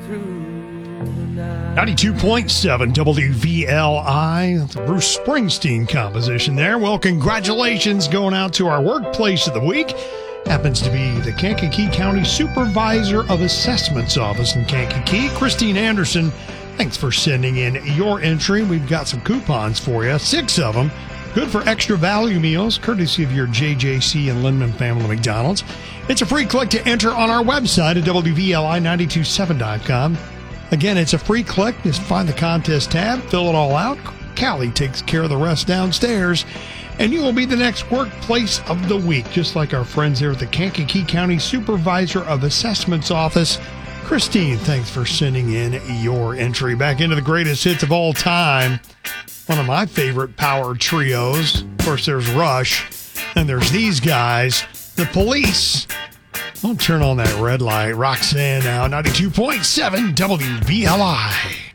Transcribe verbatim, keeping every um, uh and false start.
ninety-two point seven W V L I. That's a Bruce Springsteen composition there. Well, congratulations going out to our workplace of the week. Happens to be the Kankakee County Supervisor of Assessments Office in Kankakee, Christine Anderson. Thanks for sending in your entry. We've got some coupons for you, six of them. Good for extra value meals, courtesy of your J J C and Lindman Family McDonald's. It's a free click to enter on our website at W V L I nine two seven dot com. Again, it's a free click. Just find the contest tab, fill it all out. Callie takes care of the rest downstairs, and you will be the next workplace of the week, just like our friends here at the Kankakee County Supervisor of Assessments Office. Christine, thanks for sending in your entry. Back into the greatest hits of all time. One of my favorite power trios. Of course, there's Rush, and there's these guys, the Police. I'll turn on that red light. Roxanne now, ninety-two point seven W V L I.